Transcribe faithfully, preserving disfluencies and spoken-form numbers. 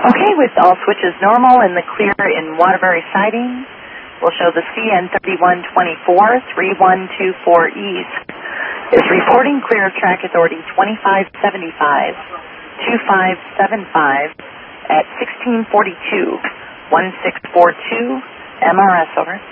Okay, with all switches normal and the clear in Waterbury siding, we'll show the C N thirty-one twenty-four, three one two four East is reporting clear of track authority twenty-five seventy-five, two five seven five at sixteen forty-two, one six four two, M R S, over.